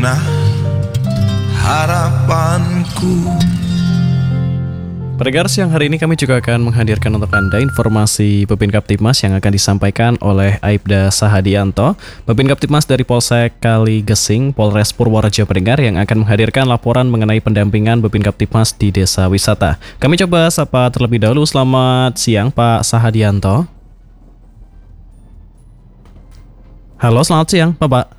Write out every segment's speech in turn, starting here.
Nah, harapanku. Pendengar, siang hari ini kami juga akan menghadirkan untuk Anda informasi Babin Kaptibmas yang akan disampaikan oleh Aibda Sahadianto, Babin Kaptibmas dari Polsek Kaligesing, Polres Purworejo, pendengar, yang akan menghadirkan laporan mengenai pendampingan Babin Kaptibmas di desa wisata. Kami coba sapa terlebih dahulu. Selamat siang Pak Sahadianto. Halo, selamat siang Bapak.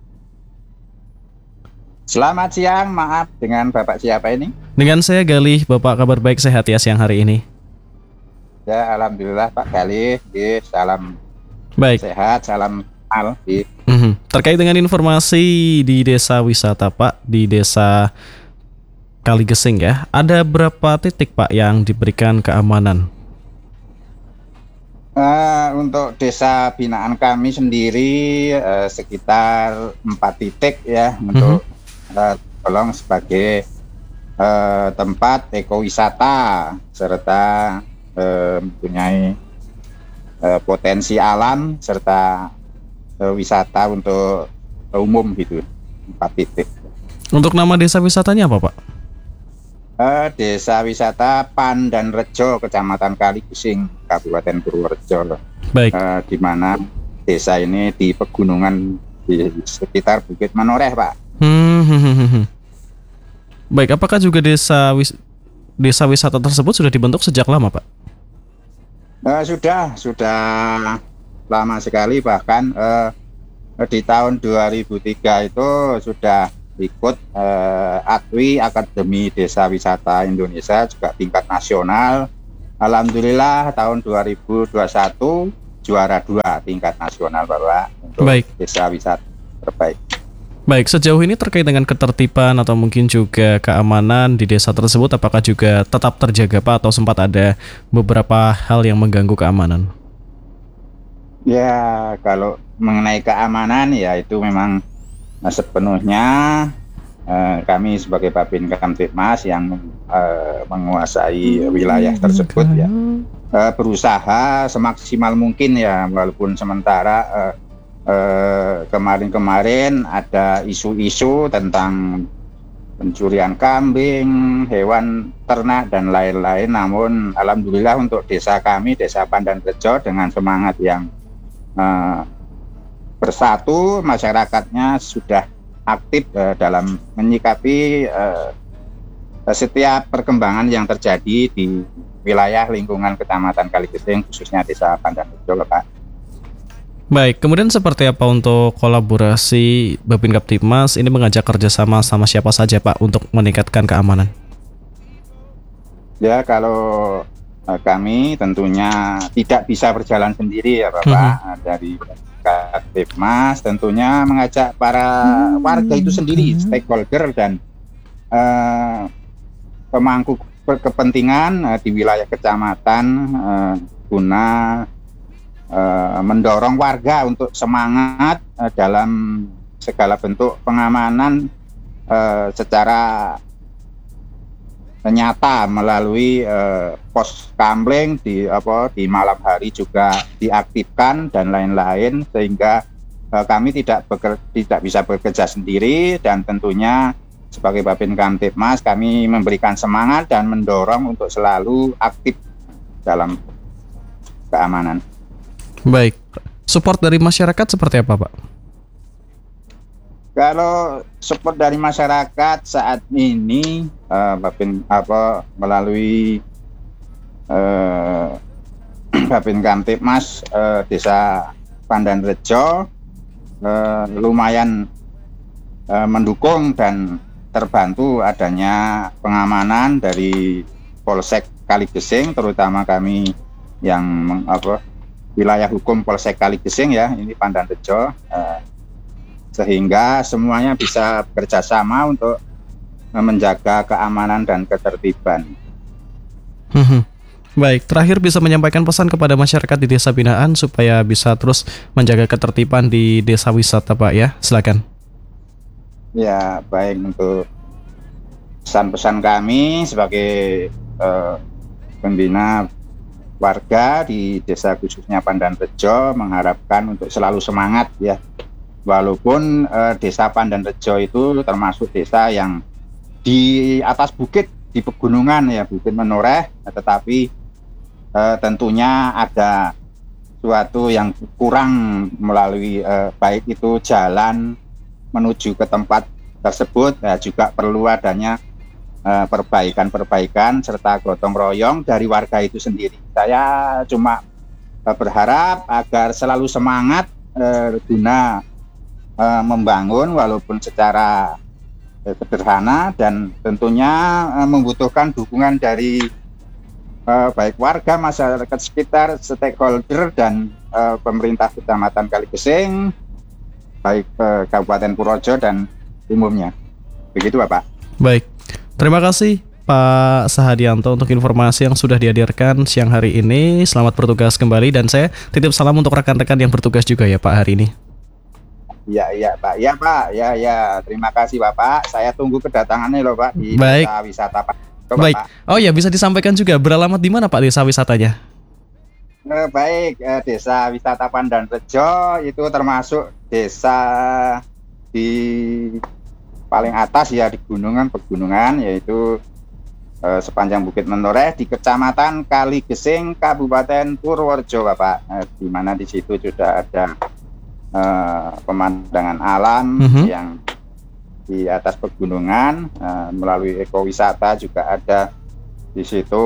Selamat siang, maaf dengan Bapak siapa ini? Dengan saya Galih. Bapak kabar baik, sehat ya siang hari ini? Ya, alhamdulillah Pak Galih, salam Baik. sehat, salam al. Terkait dengan informasi di desa wisata Pak, di desa Kaligesing ya, ada berapa titik Pak yang diberikan keamanan? Untuk desa binaan kami sendiri sekitar 4 titik ya, untuk tolong sebagai tempat ekowisata serta mempunyai potensi alam serta wisata untuk umum gitu. 4 titik. Untuk nama desa wisatanya apa Pak? Desa wisata Pandanrejo, Kecamatan Kaligesing, Kabupaten Purworejo. Baik. Di mana desa ini di pegunungan di sekitar Bukit Menoreh, Pak. Baik, apakah juga desa wisata tersebut sudah dibentuk sejak lama Pak? Sudah lama sekali, bahkan di tahun 2003 itu sudah ikut ADWI, Akademi Desa Wisata Indonesia, juga tingkat nasional. Alhamdulillah tahun 2021 juara 2 tingkat nasional Bapak untuk desa wisata terbaik. Baik, sejauh ini terkait dengan ketertiban atau mungkin juga keamanan di desa tersebut, apakah juga tetap terjaga Pak, atau sempat ada beberapa hal yang mengganggu keamanan? Ya, kalau mengenai keamanan ya itu memang sepenuhnya kami sebagai Babin Kamtibmas yang menguasai wilayah tersebut ya berusaha semaksimal mungkin ya, walaupun sementara kemarin-kemarin ada isu-isu tentang pencurian kambing, hewan ternak dan lain-lain. Namun alhamdulillah untuk desa kami, Desa Pandanrejo, dengan semangat yang bersatu, masyarakatnya sudah aktif dalam menyikapi setiap perkembangan yang terjadi di wilayah lingkungan Kecamatan Kaligesing, khususnya Desa Pandanrejo, Pak. Baik, kemudian seperti apa untuk kolaborasi Babin Kaptibmas ini mengajak kerjasama sama siapa saja Pak untuk meningkatkan keamanan? Ya, kalau kami tentunya tidak bisa berjalan sendiri ya Bapak. Dari Kaptibmas tentunya mengajak para warga itu sendiri, stakeholder dan pemangku kepentingan di wilayah kecamatan guna mendorong warga untuk semangat dalam segala bentuk pengamanan secara nyata melalui pos kamling di malam hari juga diaktifkan dan lain-lain, sehingga kami tidak bisa bekerja sendiri, dan tentunya sebagai Babin Kamtibmas kami memberikan semangat dan mendorong untuk selalu aktif dalam keamanan. Baik, support dari masyarakat seperti apa Pak? Kalau support dari masyarakat saat ini melalui Babin Kamtibmas Desa Pandanrejo lumayan mendukung dan terbantu adanya pengamanan dari Polsek Kaligesing, terutama kami yang wilayah hukum Polsek Kaligesing ya, ini Pandanrejo, sehingga semuanya bisa bekerjasama untuk menjaga keamanan dan ketertiban. Baik, terakhir bisa menyampaikan pesan kepada masyarakat di desa binaan supaya bisa terus menjaga ketertiban di desa wisata Pak ya, silakan. Ya, baik, untuk pesan-pesan kami sebagai pembina warga di desa khususnya Pandanrejo mengharapkan untuk selalu semangat ya walaupun Desa Pandanrejo itu termasuk desa yang di atas bukit, di pegunungan ya, Bukit Menoreh, tetapi tentunya ada suatu yang kurang melalui baik itu jalan menuju ke tempat tersebut, juga perlu adanya perbaikan serta gotong royong dari warga itu sendiri. Saya cuma berharap agar selalu semangat guna membangun walaupun secara sederhana, dan tentunya membutuhkan dukungan dari baik warga, masyarakat sekitar, stakeholder, dan pemerintah Kecamatan Kaligesing, baik Kabupaten Purworejo dan umumnya. Begitu Bapak. Baik, terima kasih Pak Sahadianto untuk informasi yang sudah dihadirkan siang hari ini. Selamat bertugas kembali, dan saya titip salam untuk rekan-rekan yang bertugas juga ya Pak hari ini. Iya Pak, ya Pak, ya. Terima kasih Bapak. Saya tunggu kedatangannya loh Pak di Baik. Desa Wisata Pak. Baik. Oh ya, bisa disampaikan juga beralamat di mana Pak desa wisatanya? Baik, Desa Wisata Pandanrejo itu termasuk desa di paling atas ya, di pegunungan, yaitu sepanjang Bukit Menoreh di Kecamatan Kaligesing, Kabupaten Purworejo Bapak, di mana di situ sudah ada pemandangan alam yang di atas pegunungan, melalui ekowisata juga ada di situ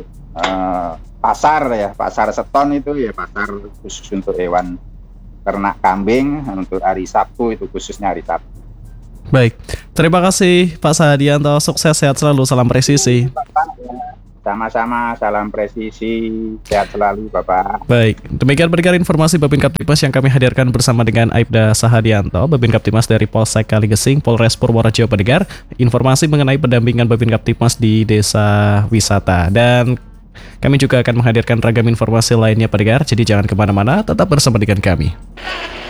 pasar ya, pasar seton itu ya, pasar khusus untuk hewan ternak kambing, untuk hari Sabtu itu khususnya hari Sabtu. Baik, terima kasih Pak Sahadianto, sukses, sehat selalu, salam presisi. Sama-sama, salam presisi, sehat selalu Bapak. Baik, demikian pendengar informasi Babin Kaptimas yang kami hadirkan bersama dengan Aibda Sahadianto, Babin Kaptimas dari Polsek Kaligesing, Polres Purworejo. Pendengar, informasi mengenai pendampingan Babin Kaptimas di desa wisata, dan kami juga akan menghadirkan ragam informasi lainnya pendengar, jadi jangan kemana-mana, tetap bersama dengan kami.